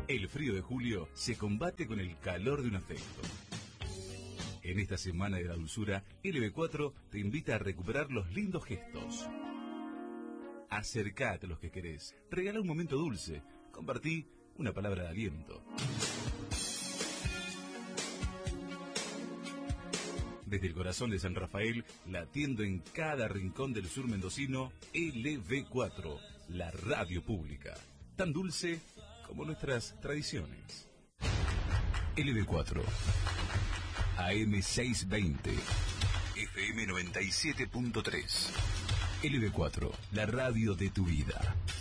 El frío de julio se combate con el calor de un afecto. En esta semana de la dulzura, LB4 te invita a recuperar los lindos gestos. Acercate a los que querés, regala un momento dulce, compartí una palabra de aliento. Desde el corazón de San Rafael, latiendo en cada rincón del sur mendocino, LB4, la radio pública, tan dulce como nuestras tradiciones. LB4, AM 620, FM 97.3. LB4, la radio de tu vida.